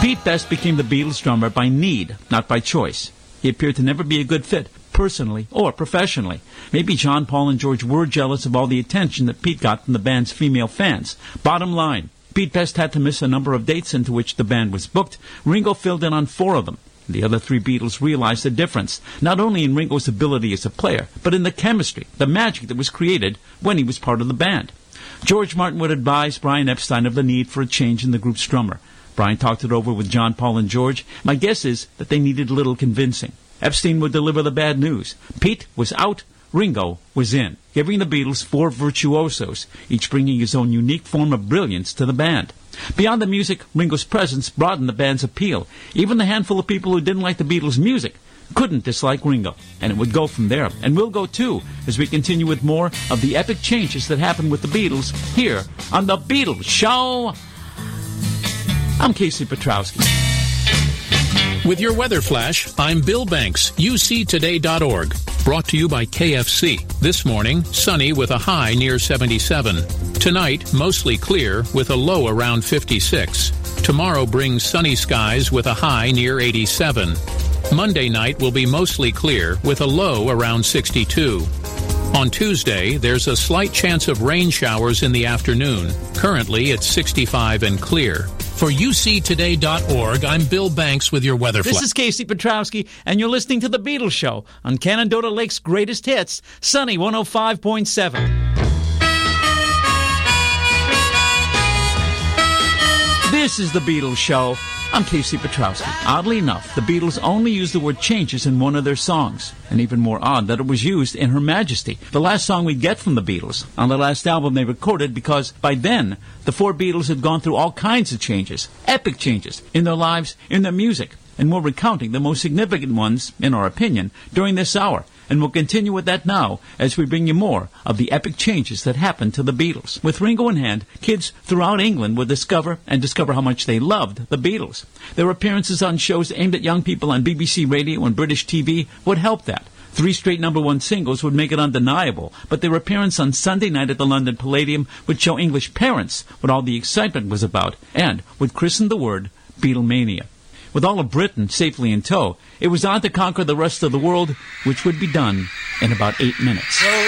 Pete Best became the Beatles drummer by need, not by choice. He appeared to never be a good fit, personally or professionally. Maybe John, Paul, and George were jealous of all the attention that Pete got from the band's female fans. Bottom line, Pete Best had to miss a number of dates into which the band was booked. Ringo filled in on 4 of them. The other 3 Beatles realized the difference, not only in Ringo's ability as a player, but in the chemistry, the magic that was created when he was part of the band. George Martin would advise Brian Epstein of the need for a change in the group's drummer. Brian talked it over with John, Paul, and George. My guess is that they needed little convincing. Epstein would deliver the bad news. Pete was out, Ringo was in, giving the Beatles 4 virtuosos, each bringing his own unique form of brilliance to the band. Beyond the music, Ringo's presence broadened the band's appeal. Even the handful of people who didn't like the Beatles' music couldn't dislike Ringo. And it would go from there. And we'll go too, as we continue with more of the epic changes that happened with the Beatles here on The Beatles Show. I'm Casey Petrowski. With your weather flash, I'm Bill Banks, UCToday.org. Brought to you by KFC. This morning, sunny with a high near 77. Tonight, mostly clear with a low around 56. Tomorrow brings sunny skies with a high near 87. Monday night will be mostly clear with a low around 62. On Tuesday, there's a slight chance of rain showers in the afternoon. Currently, it's 65 and clear. For UCToday.org, I'm Bill Banks with your weather flash. This is Casey Petrowski, and you're listening to The Beatles Show on Canandaigua Lake's greatest hits, Sunny 105.7. This is The Beatles Show. I'm Casey Petrowski. Oddly enough, the Beatles only used the word changes in one of their songs. And even more odd that it was used in Her Majesty, the last song we get from the Beatles, on the last album they recorded, because by then, the 4 Beatles had gone through all kinds of changes, epic changes, in their lives, in their music. And we're recounting the most significant ones, in our opinion, during this hour. And we'll continue with that now as we bring you more of the epic changes that happened to the Beatles. With Ringo in hand, kids throughout England would discover how much they loved the Beatles. Their appearances on shows aimed at young people on BBC Radio and British TV would help that. 3 straight #1 singles would make it undeniable, but their appearance on Sunday night at the London Palladium would show English parents what all the excitement was about and would christen the word Beatlemania. With all of Britain safely in tow, it was on to conquer the rest of the world, which would be done in about 8 minutes.